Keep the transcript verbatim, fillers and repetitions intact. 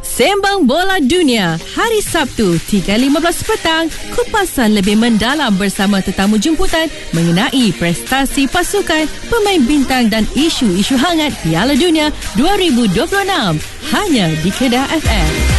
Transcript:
Sembang Bola Dunia, hari Sabtu tiga lima belas petang, kupasan lebih mendalam bersama tetamu jemputan mengenai prestasi pasukan, pemain bintang dan isu-isu hangat Piala Dunia dua ribu dua puluh enam. Hanya di Kedah F M.